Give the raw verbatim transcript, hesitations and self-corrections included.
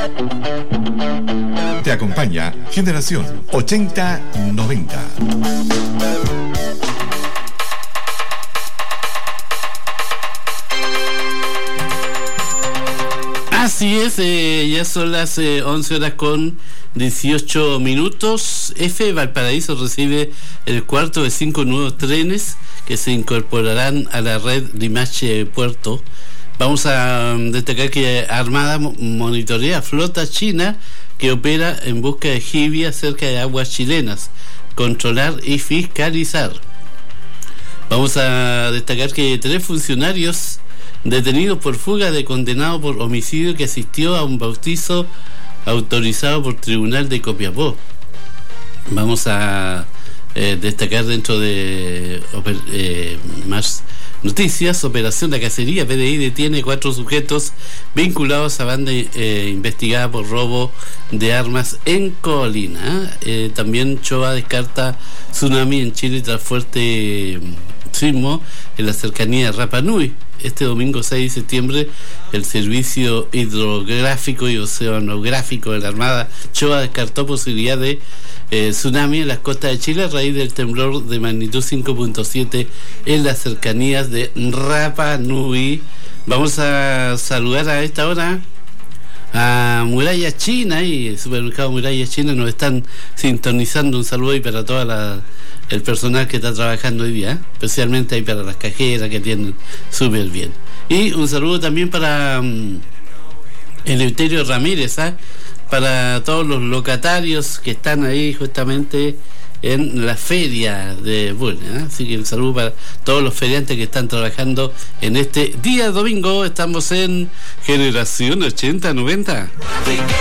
Te acompaña Generación ochenta noventa. Así es, eh, ya son las eh, once horas con dieciocho minutos. F. Valparaíso recibe el cuarto de cinco nuevos trenes que se incorporarán a la red Limache Puerto. Vamos a destacar que Armada monitorea flota china que opera en busca de jibia cerca de aguas chilenas, controlar y fiscalizar. Vamos a destacar que tres funcionarios detenidos por fuga de condenado por homicidio que asistió a un bautizo autorizado por Tribunal de Copiapó. Vamos a eh, destacar dentro de eh, más noticias. Operación La Cacería. P D I detiene cuatro sujetos vinculados a banda eh, investigada por robo de armas en Colina. Eh, también Choa descarta tsunami en Chile tras fuerte sismo en la cercanía de Rapa Nui. Este domingo seis de septiembre, el Servicio Hidrográfico y Oceanográfico de la Armada Choa descartó posibilidad de eh, tsunami en las costas de Chile a raíz del temblor de magnitud cinco punto siete en las cercanías de Rapa Nui. Vamos a saludar a esta hora a Muralla China y el supermercado Muralla China nos están sintonizando. Un saludo ahí para toda la el personal que está trabajando hoy día, ¿eh? Especialmente ahí para las cajeras que tienen súper bien. Y un saludo también para um, Eleuterio Ramírez, ¿eh? Para todos los locatarios que están ahí justamente en la feria de Bulnes, ¿eh? Así que un saludo para todos los feriantes que están trabajando en este día domingo. Estamos en Generación ochenta noventa.